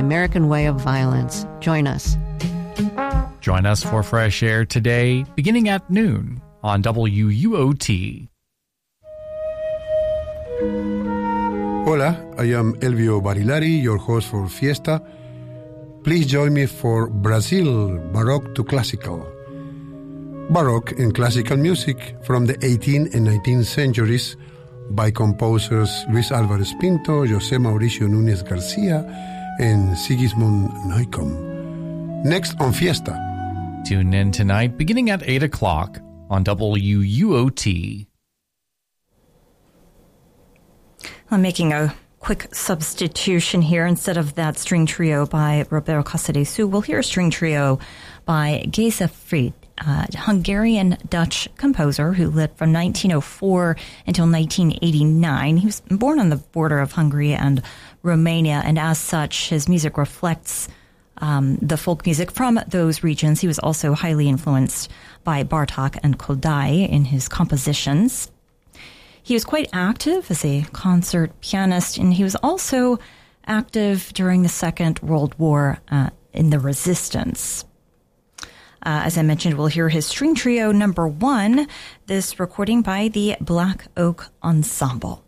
American way of violence. Join us. Join us for Fresh Air today, beginning at noon on WUOT. Hola, I am Elvio Barilari, your host for Fiesta. Please join me for Brazil, Baroque to Classical. Baroque and classical music from the 18th and 19th centuries by composers Luis Álvarez Pinto, José Mauricio Núñez Garcia, and Sigismund Neukomm. Next on Fiesta. Tune in tonight beginning at 8 o'clock on WUOT. I'm making a quick substitution here. Instead of that string trio by Roberto Casadesu, we'll hear a string trio by Geza Fried, a Hungarian-Dutch composer who lived from 1904 until 1989. He was born on the border of Hungary and Romania, and as such, his music reflects the folk music from those regions. He was also highly influenced by Bartók and Kodály in his compositions. He was quite active as a concert pianist, and he was also active during the Second World War in the Resistance. As I mentioned, we'll hear his string trio number 1, this recording by the Black Oak Ensemble.